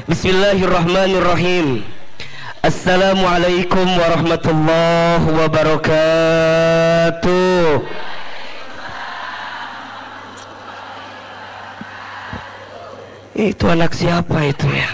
Bismillahirrahmanirrahim. Assalamualaikum warahmatullahi wabarakatuh. Itu anak siapa itu ya?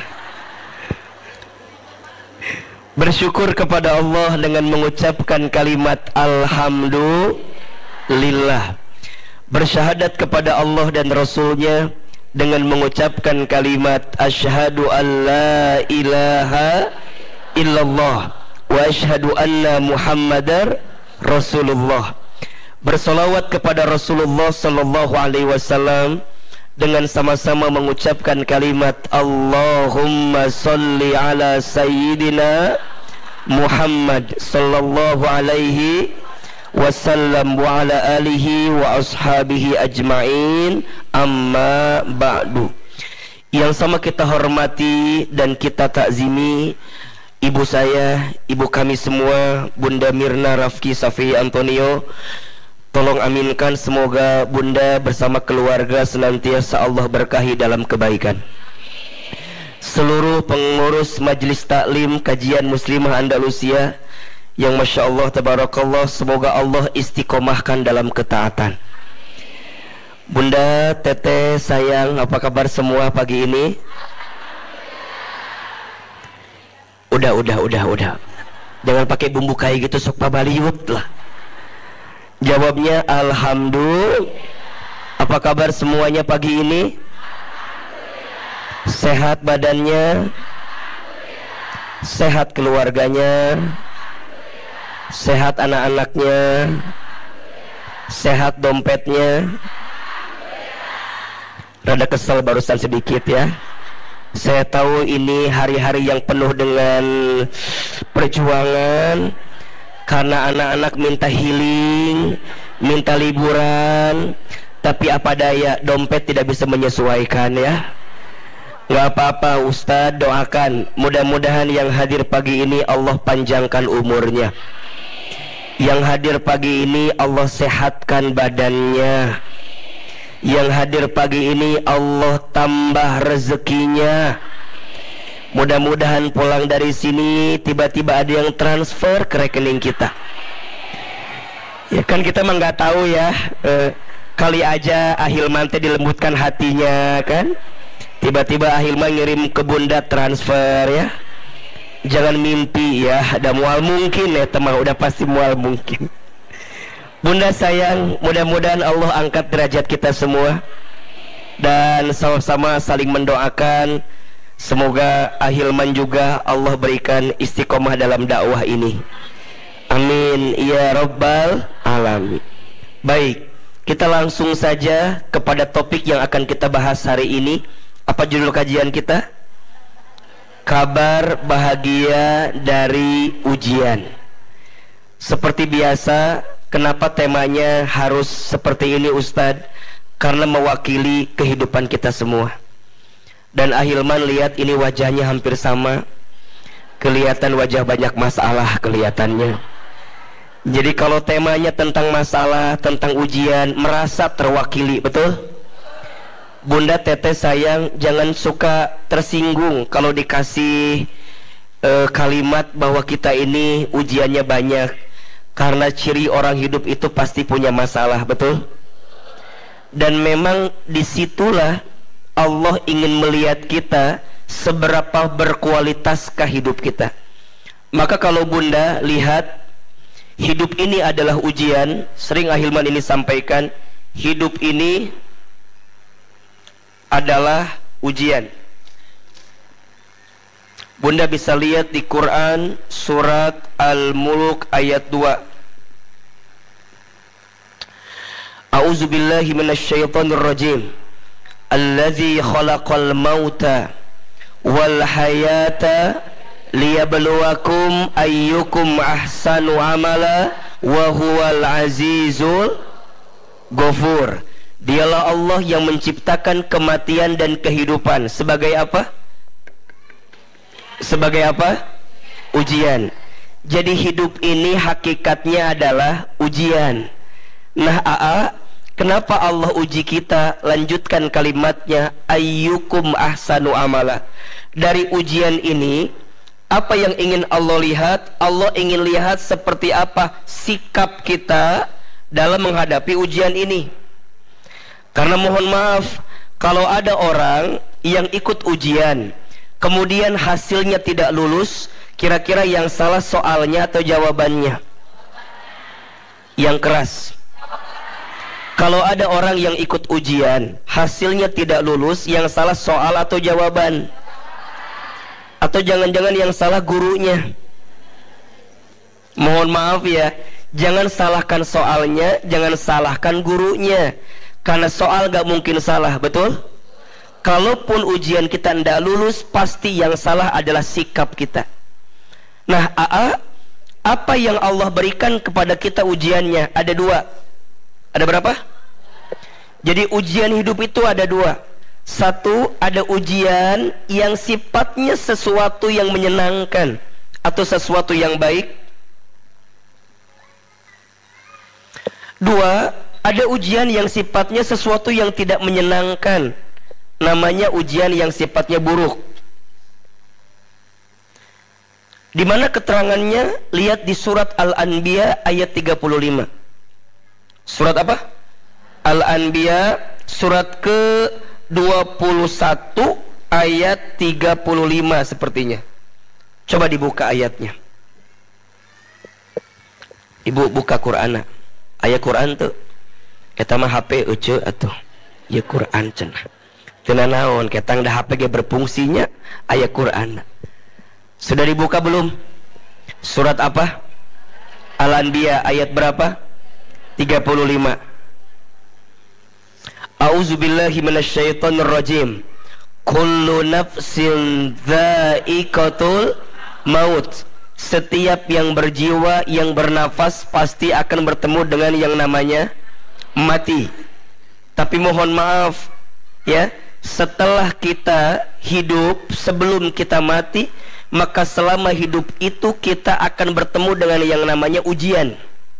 Bersyukur kepada Allah dengan mengucapkan kalimat Alhamdulillah. Bersyahadat kepada Allah dan Rasulnya dengan mengucapkan kalimat Asyhadu an la ilaha illallah wa asyhadu anna Muhammadar Rasulullah. Bersolawat kepada Rasulullah sallallahu alaihi wasallam dengan sama-sama mengucapkan kalimat Allahumma salli ala sayyidina Muhammad sallallahu alaihi wasallam wa ala alihi wa ashabihi ajma'in, amma ba'du. Yang sama kita hormati dan kita takzimi ibu saya, ibu kami semua, Bunda Mirna Rafki Safi Antonio. Tolong aminkan, semoga Bunda bersama keluarga senantiasa Allah berkahi dalam kebaikan. Seluruh pengurus Majelis Taklim Kajian Muslimah Andalusia yang Masya Allah Tabarakallah, semoga Allah istiqomahkan dalam ketaatan. Bunda, Teteh, sayang, apa kabar semua pagi ini? Udah. Jangan pakai bumbu kayak gitu, sok pabaliut lah. Jawabnya Alhamdulillah. Apa kabar semuanya pagi ini? Sehat badannya? Sehat keluarganya? Sehat anak-anaknya? Sehat dompetnya? Rada kesel barusan sedikit ya. Saya tahu ini hari-hari yang penuh dengan perjuangan, karena anak-anak minta healing, minta liburan, tapi apa daya, dompet tidak bisa menyesuaikan ya. Gak apa-apa Ustadz, doakan mudah-mudahan yang hadir pagi ini Allah panjangkan umurnya. Yang hadir pagi ini Allah sehatkan badannya. Yang hadir pagi ini Allah tambah rezekinya. Mudah-mudahan pulang dari sini tiba-tiba ada yang transfer ke rekening kita. Ya kan kita mah nggak tahu ya. Kali aja Ahilman teh dilembutkan hatinya kan. Tiba-tiba Ahilman ngirim ke Bunda transfer ya. Jangan mimpi ya. Ada mual mungkin ya teman, udah pasti mual mungkin. Bunda sayang, mudah-mudahan Allah angkat derajat kita semua dan sama-sama saling mendoakan. Semoga Ahilman juga Allah berikan istiqomah dalam dakwah ini. Amin ya rabbal alamin. Baik, kita langsung saja kepada topik yang akan kita bahas hari ini. Apa judul kajian kita? Kabar bahagia dari ujian. Seperti biasa, kenapa temanya harus seperti ini Ustadz? Karena mewakili kehidupan kita semua. Dan Ahilman lihat ini wajahnya hampir sama. Kelihatan wajah banyak masalah kelihatannya. Jadi kalau temanya tentang masalah, tentang ujian, merasa terwakili, betul? Bunda, Teteh, sayang, jangan suka tersinggung kalau dikasih kalimat bahwa kita ini ujiannya banyak. Karena ciri orang hidup itu pasti punya masalah, betul? Dan memang disitulah Allah ingin melihat kita seberapa berkualitaskah hidup kita. Maka kalau Bunda lihat, hidup ini adalah ujian. Sering Ahilman ini sampaikan, hidup ini adalah ujian. Bunda bisa lihat di Quran surat Al-Mulk ayat 2. A'udzubillahi minasyaitonirrajim. Allazi khalaqal mauta wal hayata liyabluwakum ayyukum ahsanu amala wa huwal azizul ghafur. Dialah Allah yang menciptakan kematian dan kehidupan sebagai apa? Sebagai apa? Ujian. Jadi hidup ini hakikatnya adalah ujian. Nah, Kenapa Allah uji kita? Lanjutkan kalimatnya, ayyukum ahsanu amala. Dari ujian ini, apa yang ingin Allah lihat? Allah ingin lihat seperti apa sikap kita dalam menghadapi ujian ini. Karena mohon maaf, kalau ada orang yang ikut ujian kemudian hasilnya tidak lulus, kira-kira yang salah soalnya atau jawabannya? Yang keras. Kalau ada orang yang ikut ujian hasilnya tidak lulus, yang salah soal atau jawaban? Atau jangan-jangan yang salah gurunya? Mohon maaf ya, jangan salahkan soalnya, jangan salahkan gurunya. Karena soal gak mungkin salah, betul? Kalaupun ujian kita tidak lulus, pasti yang salah adalah sikap kita. Nah, apa yang Allah berikan kepada kita ujiannya? Ada dua. Ada berapa? Jadi ujian hidup itu ada dua. Satu, ada ujian yang sifatnya sesuatu yang menyenangkan atau sesuatu yang baik. Dua, ada ujian yang sifatnya sesuatu yang tidak menyenangkan. Namanya ujian yang sifatnya buruk. Di mana keterangannya? Lihat di surat Al-Anbiya ayat 35. Surat apa? Al-Anbiya surat ke-21 ayat 35 sepertinya. Coba dibuka ayatnya. Ibu buka Quran. Ayat Quran tuh eta mah HP euceu atuh. Ya Quran cenah. Teu naon ketang da HP ge berfungsinya ayat Quran. Sudah dibuka belum? Surat apa? Al-Anbiya ayat berapa? 35. A'udzubillahi minasyaitonir rajim. Kullu nafsin dha'iqatul maut. Setiap yang berjiwa, yang bernafas pasti akan bertemu dengan yang namanya mati. Tapi mohon maaf ya, setelah kita hidup, sebelum kita mati, maka selama hidup itu kita akan bertemu dengan yang namanya ujian.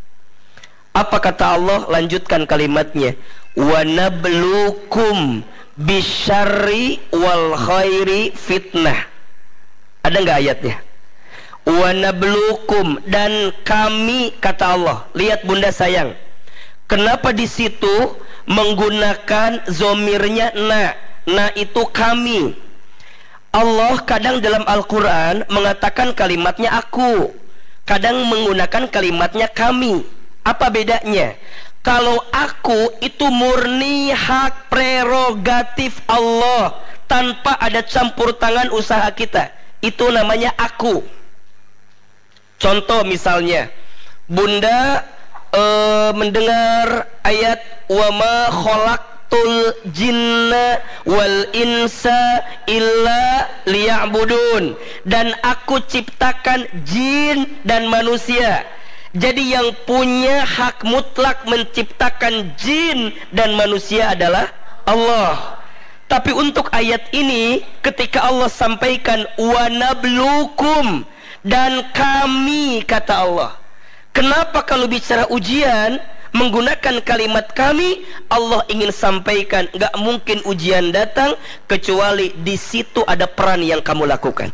Apa kata Allah? Lanjutkan kalimatnya, wa nabluukum bisyarri wal khairi fitnah. Ada nggak ayatnya? Wa nabluukum, dan kami, kata Allah. Lihat bunda sayang, kenapa di situ menggunakan zomirnya na itu kami. Allah kadang dalam Al-Quran mengatakan kalimatnya aku, kadang menggunakan kalimatnya kami. Apa bedanya? Kalau aku itu murni hak prerogatif Allah tanpa ada campur tangan usaha kita, itu namanya aku. Contoh misalnya, bunda mendengar ayat wa ma khalaqtul jinna wal insa illa liya'budun, dan aku ciptakan jin dan manusia. Jadi yang punya hak mutlak menciptakan jin dan manusia adalah Allah. Tapi untuk ayat ini, ketika Allah sampaikan wa nabluukum, dan kami, kata Allah. Kenapa kalau bicara ujian menggunakan kalimat kami? Allah ingin sampaikan gak mungkin ujian datang kecuali di situ ada peran yang kamu lakukan.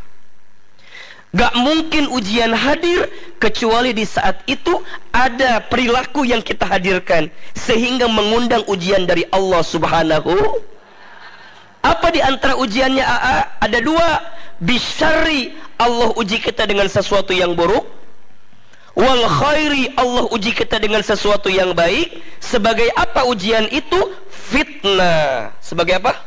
Gak mungkin ujian hadir kecuali di saat itu ada perilaku yang kita hadirkan sehingga mengundang ujian dari Allah Subhanahu. Apa di antara ujiannya Ada dua. Bisyarri, Allah uji kita dengan sesuatu yang buruk. Wal khairi, Allah uji kita dengan sesuatu yang baik. Sebagai apa ujian itu? Fitnah. Sebagai apa?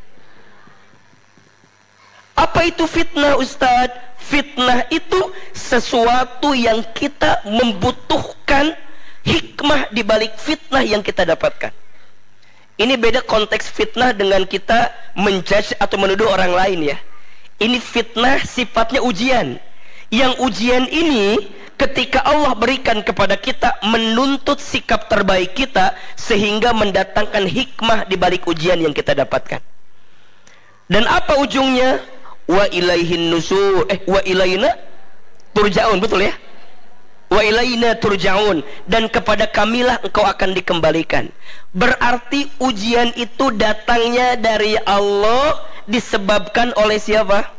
Apa itu fitnah, Ustadz? Fitnah itu sesuatu yang kita membutuhkan hikmah di balik fitnah yang kita dapatkan. Ini beda konteks fitnah dengan kita menjudge atau menuduh orang lain ya. Ini fitnah sifatnya ujian. Yang ujian ini ketika Allah berikan kepada kita menuntut sikap terbaik kita sehingga mendatangkan hikmah di balik ujian yang kita dapatkan. Dan apa ujungnya? Wa ilaihin nusur, wa ilaina turja'un, betul ya? Wa wa ilaina turja'un, dan kepada kamilah engkau akan dikembalikan. Berarti ujian itu datangnya dari Allah, disebabkan oleh siapa?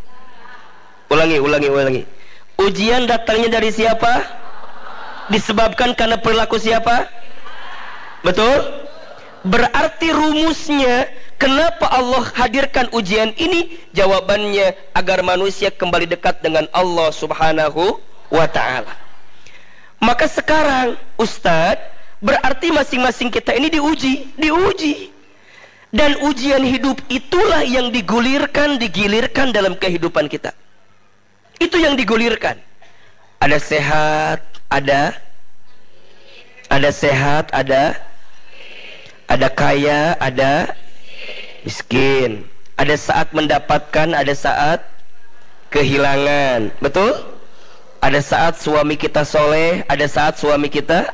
Ulangi. Ujian datangnya dari siapa? Disebabkan karena perilaku siapa? Betul? Berarti rumusnya, kenapa Allah hadirkan ujian ini? Jawabannya agar manusia kembali dekat dengan Allah Subhanahu wa ta'ala. Maka sekarang Ustadz, berarti masing-masing kita ini diuji. Dan ujian hidup itulah yang digilirkan dalam kehidupan kita. Itu yang digulirkan. Ada sehat, ada sehat, ada kaya, ada miskin. Ada saat mendapatkan, ada saat kehilangan. Betul? Ada saat suami kita soleh, ada saat suami kita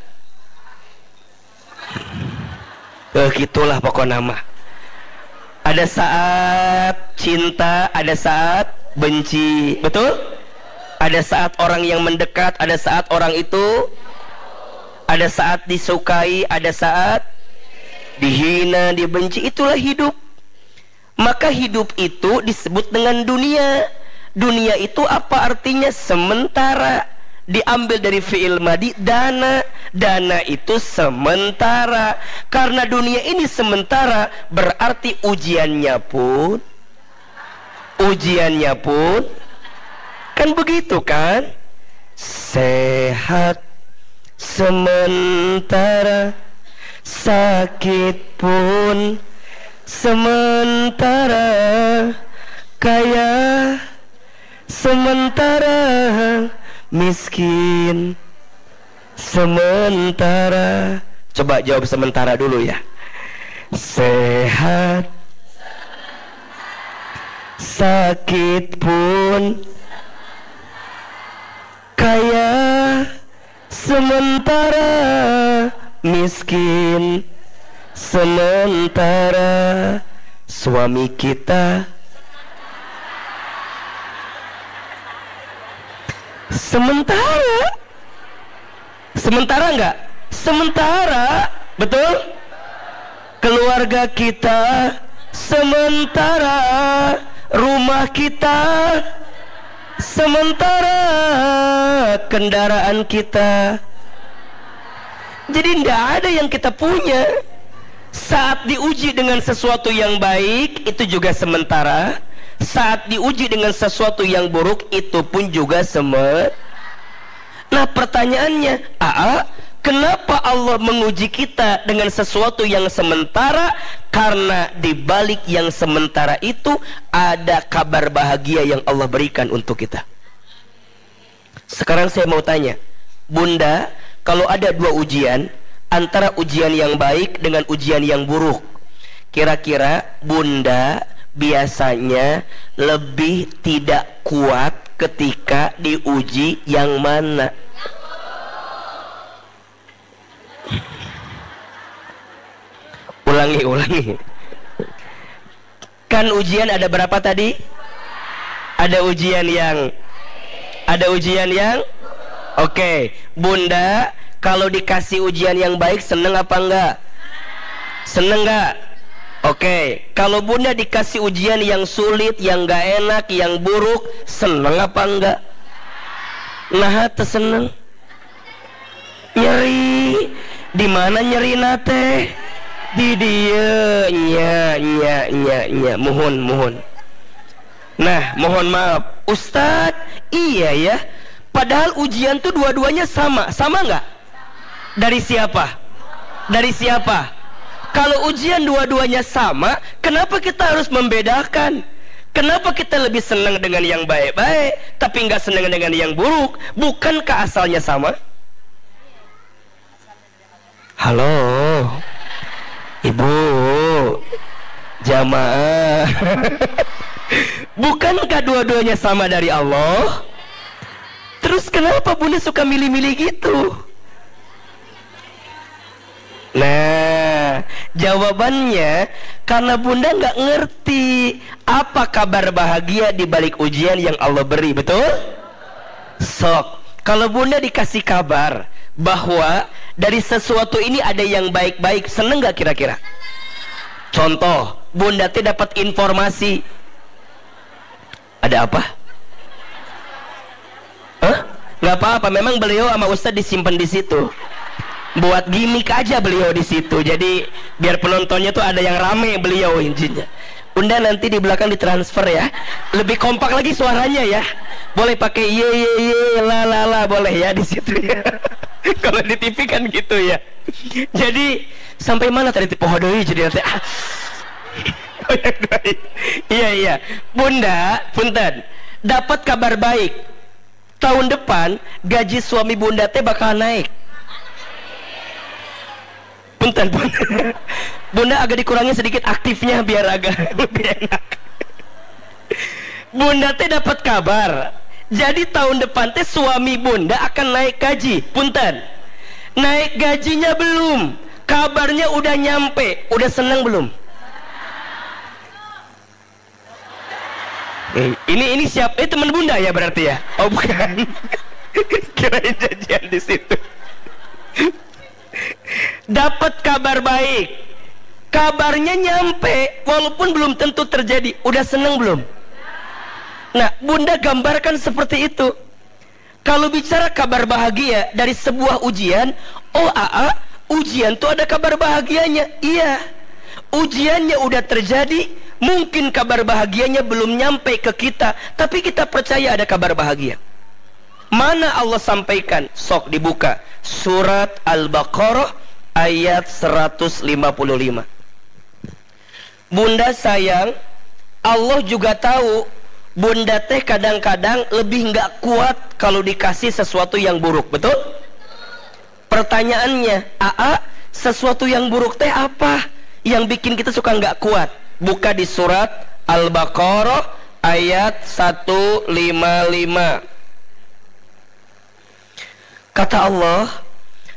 gitulah pokok nama. Ada saat cinta, ada saat benci. Betul? Ada saat orang yang mendekat, ada saat orang itu, ada saat disukai, ada saat dihina, dibenci. Itulah hidup. Maka hidup itu disebut dengan dunia. Dunia itu apa artinya? Sementara. Diambil dari fi'il madi, dana. Dana itu sementara. Karena dunia ini sementara, berarti ujiannya pun kan begitu kan? Sehat sementara, sakit pun sementara, kaya sementara, miskin sementara. Coba jawab sementara dulu ya. Sehat, sakit pun, kaya sementara, miskin sementara, suami kita sementara. Sementara enggak? Sementara. Betul? Keluarga kita sementara, rumah kita sementara, kendaraan kita. Jadi tidak ada yang kita punya. Saat diuji dengan sesuatu yang baik, itu juga sementara. Saat diuji dengan sesuatu yang buruk, itu pun juga sementara. Nah pertanyaannya, kenapa Allah menguji kita dengan sesuatu yang sementara? Karena di balik yang sementara itu ada kabar bahagia yang Allah berikan untuk kita. Sekarang saya mau tanya, Bunda, kalau ada dua ujian, antara ujian yang baik dengan ujian yang buruk, kira-kira Bunda biasanya lebih tidak kuat ketika diuji yang mana? Ulangi. Kan ujian ada berapa tadi? Ada ujian yang Oke, Bunda, kalau dikasih ujian yang baik seneng apa enggak? Seneng enggak? Oke, kalau Bunda dikasih ujian yang sulit, yang enggak enak, yang buruk, seneng apa enggak? Nah, seneng. Nyeri. Di mana nyeri nate? Di dia. Nya. Mohon. Nah, mohon maaf, Ustadz, iya ya. Padahal ujian tuh dua-duanya sama nggak? Dari siapa? Kalau ujian dua-duanya sama, kenapa kita harus membedakan? Kenapa kita lebih senang dengan yang baik-baik, tapi nggak senang dengan yang buruk? Bukankah asalnya sama? Halo, Ibu, jamaah. Bukankah dua-duanya sama dari Allah? Terus kenapa Bunda suka milih-milih gitu? Nah, jawabannya karena Bunda nggak ngerti apa kabar bahagia di balik ujian yang Allah beri, betul? Sok, Kalau bunda dikasih kabar bahwa dari sesuatu ini ada yang baik-baik, seneng gak kira-kira? Contoh, bunda teh dapat informasi ada apa? Hah? Nggak apa-apa, memang beliau sama Ustadz disimpan di situ. Buat gimmick aja beliau di situ. Jadi biar penontonnya tuh ada yang rame beliau intinya. Bunda nanti di belakang ditransfer ya. Lebih kompak lagi suaranya ya. Boleh pakai ye ye ye la la la boleh ya di situ ya. Kalau di TV kan gitu ya. Jadi sampai mana tadi pohon doi jadi nanti iya iya. Bunda, punten. Dapat kabar baik. Tahun depan gaji suami bunda teh bakal naik. Punten, punten. Bunda agak dikurangi sedikit aktifnya biar agak lebih enak. Bunda teh dapat kabar. Jadi tahun depan teh suami bunda akan naik gaji. Punten. Naik gajinya belum. Kabarnya udah nyampe. Udah seneng belum? Ini siapa? Teman bunda ya berarti ya? Oh bukan. Kirain janjian di situ. Dapat kabar baik. Kabarnya nyampe walaupun belum tentu terjadi. Udah seneng belum? Nah, bunda gambarkan seperti itu. Kalau bicara kabar bahagia dari sebuah ujian, oh ujian tuh ada kabar bahagianya. Iya. Ujiannya udah terjadi, mungkin kabar bahagianya belum nyampe ke kita, tapi kita percaya ada kabar bahagia. Mana Allah sampaikan? Sok dibuka surat Al-Baqarah ayat 155. Bunda sayang, Allah juga tahu bunda teh kadang-kadang lebih nggak kuat kalau dikasih sesuatu yang buruk. Betul? Pertanyaannya, sesuatu yang buruk teh apa yang bikin kita suka nggak kuat? Buka di surat Al-Baqarah ayat 155. Kata Allah,